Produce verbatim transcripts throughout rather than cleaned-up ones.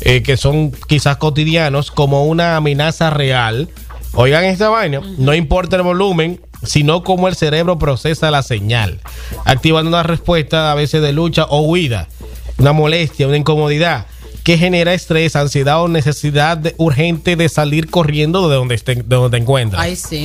eh, que son quizás cotidianos, como una amenaza real. Oigan esta vaina, uh-huh. No importa el volumen, sino cómo el cerebro procesa la señal, activando una respuesta a veces de lucha o huida, una molestia, una incomodidad que genera estrés, ansiedad o necesidad de, urgente de salir corriendo de donde, esté, de donde te encuentras. Ay, sí.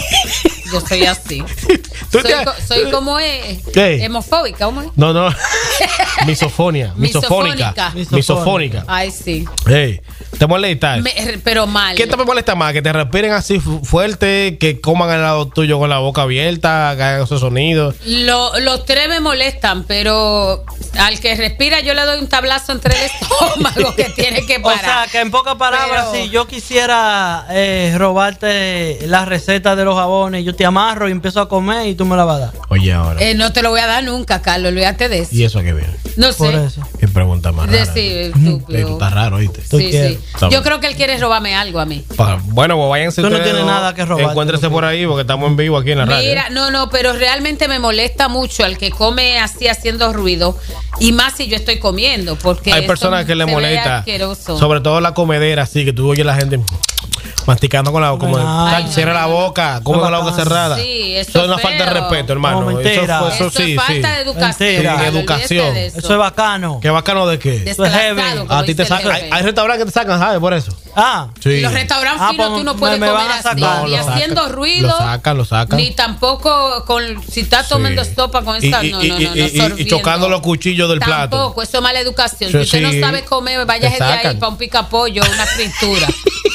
Yo soy así. Soy, co- soy como eh, hemofóbica, ¿cómo es? No, no. Misofonia. Misofónica. Misofónica. Misofónica. Ay, sí. Hey, ¿te molesta? Me, pero mal. ¿Qué te molesta más? Que te respiren así fuerte, que coman al lado tuyo con la boca abierta, que hagan esos sonidos. Lo, los tres me molestan, pero al que respira yo le doy un tablazo entre el estómago que tiene que parar. O sea, que en pocas palabras, pero... si yo quisiera eh, robarte la receta de los jabones, yo te amarro y empiezo a comer y tú me la vas a dar. Oye, ahora. Eh, no te lo voy a dar nunca, Carlos, olvídate de eso. ¿Y eso a qué viene? No sé. Por eso. Qué pregunta más rara. Sí, estúpido. Tú estás raro, ¿oíste? Sí, sí. Yo creo que él quiere robarme algo a mí. Pa, bueno, pues váyanse tú ustedes. Tú no tienes nada que robar. Encuéntrese por ahí porque estamos en vivo aquí en la radio. Mira, no, no, pero realmente me molesta mucho el que come así haciendo ruido. Y más si yo estoy comiendo, porque hay personas que le molesta, sobre todo la comedera, así que tú oyes la gente masticando con la boca, como ay, cierra no, la boca, come con la boca cerrada. Sí, eso, eso es una falta de respeto, hermano. No, mentira. Eso, eso, eso sí, es falta sí. de educación. Sí, educación. Eso. eso es bacano. ¿Qué bacano de qué? Eso es heavy. A ti te sacan. Hay, hay restaurantes que te sacan, ¿sabes? Por eso. Ah, sí. Los restaurantes ah, finos pues, tú no puedes me, me comer así, no, ni haciendo sacan, ruido. Lo sacan, lo sacan. Ni tampoco con si estás tomando sí. sopa con esa, y, no, y, no, no, y, no, y, y chocando los cuchillos del tampoco, plato. Tampoco, eso es mala educación. Sí, si usted sí. no sabe comer, vaya de ahí para un picapollo, una fritura.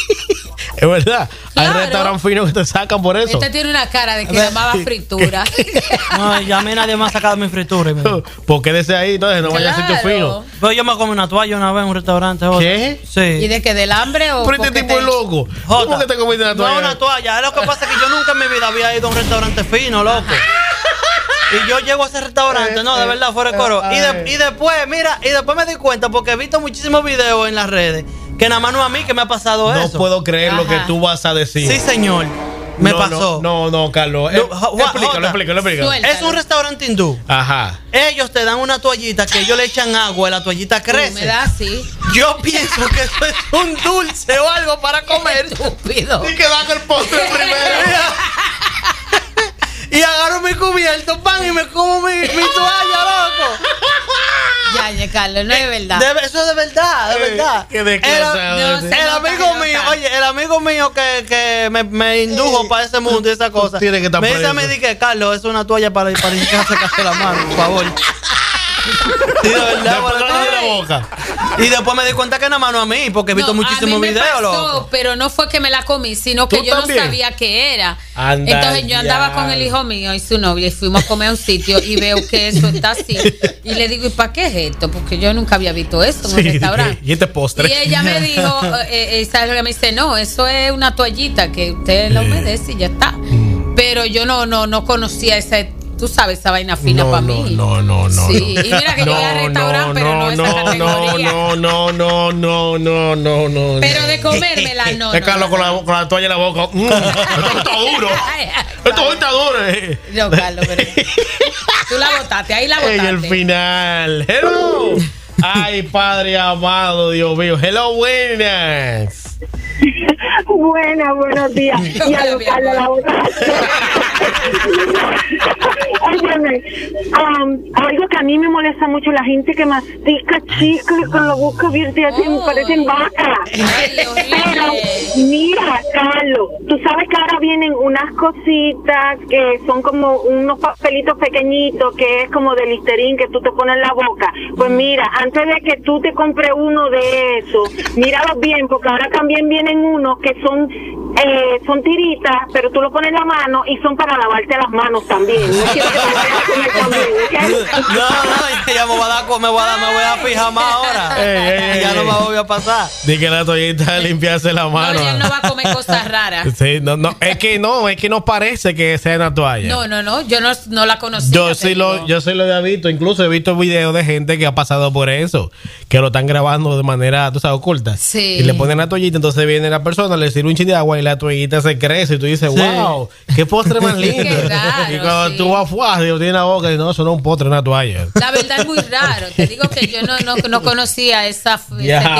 Es verdad. Claro. Hay restaurantes finos que te sacan por eso. Este tiene una cara de que llamaba fritura. No, ya a mí nadie me ha sacado mi fritura. ¿Por qué desde ahí? Entonces no claro. vaya a sitio fino. Pero yo me comí una toalla una vez en un restaurante. ¿Otra? ¿Qué? Sí. ¿Y de qué? ¿Del hambre o pero este tipo te... es loco? Jota, ¿Cómo que te comiste una toalla? No, una toalla. Es lo que pasa es que yo nunca en mi vida había ido a un restaurante fino, loco. Y yo llego a ese restaurante, no, de verdad, fuera de coro. Y, de, y después, mira, y después me di cuenta, porque he visto muchísimos videos en las redes, que nada más no a mí que me ha pasado no eso. No puedo creer Ajá. lo que tú vas a decir. Sí, señor. Me no, pasó. No, no, no Carlos. Eh, explícalo, explícalo, explícalo. Es un restaurante hindú. Ajá. Ellos te dan una toallita que ellos le echan agua y la toallita crece. Me da así. Yo pienso que eso es un dulce o algo para comer. Estúpido. Y que dan el postre primero. Y agarro mi cubierto, pan, y me como mi, mi toalla, loco. Ya, ya, Carlos, no es verdad. De, eso es de verdad, de verdad. ¿Qué de el, no, el amigo mío, oye, el amigo mío que, que me, me indujo para ese mundo y esa cosa. Tiene que estar me dice preso. a mí, dije, Carlos, es una toalla para, para secarse la mano, por favor. Sí, de verdad, después de la boca. Y después me di cuenta que nada más no a mí, porque he visto no, muchísimos videos, pasó, loco. Pero no fue que me la comí, sino que yo también? no sabía qué era. Anda Entonces yo ya. andaba con el hijo mío y su novia y fuimos a comer a un sitio y veo que eso está así. Y le digo, ¿y para qué es esto? Porque yo nunca había visto esto en sí, un restaurante. Y este postre. Y ella me dijo, eh, eh, me dice, no, eso es una toallita que usted la humedece y ya está. Mm. Pero yo no, no, no conocía ese. Tú sabes, esa vaina fina no, para no, mí. No, no, no. Sí, y mira que no, llegué al restaurante, no, pero no, no esa categoría. No, no, no, no, no, no, no. Pero de comérmela, no. Es Carlos no, no, con, la, con la toalla en la boca. Mm, esto está duro. Esto está duro. No, Carlos, pero tú la botaste, ahí la botaste. En el final. Hello. Ay, Padre amado, Dios mío. Hello, buenas. Buenas, buenos días. Y a Carlos la botaste. Óyeme, um, algo que a mí me molesta mucho, la gente que mastica chicles con la boca abierta y así me parecen vacas. Pero mira, Carlos, tú sabes que ahora vienen unas cositas que son como unos papelitos pequeñitos que es como de Listerine que tú te pones en la boca. Pues mira, antes de que tú te compres uno de esos, míralos bien, porque ahora también vienen unos que son eh, son tiritas, pero tú lo pones en la mano y son para lavarte las manos también. No quiero que me vayas a comer también, ¿okay? No, no, ya me voy a dar, me voy a, dar, me voy a fijar más ahora. Ey, ey, y ya ey, no me voy a pasar. Di que la toallita de limpiarse la mano. No, él no va a comer cosas raras. Sí, no, no, es que no, es que no parece que sea una toalla. No, no, no, yo no, no la conocía. Yo sí lo, yo sí lo había visto, incluso he visto videos de gente que ha pasado por eso, que lo están grabando de manera, tú sabes, oculta. Sí. Y le ponen la toallita, entonces viene la persona, le sirve un chin de agua y la toallita se crece y tú dices, sí. Wow, qué postre más lindo. Qué raro, y cuando sí. tú vas fuera, y tiene la boca y no, eso no es un postre, es una toalla. La verdad es muy raro. Te digo que yo no, no, no conocía esa, yeah.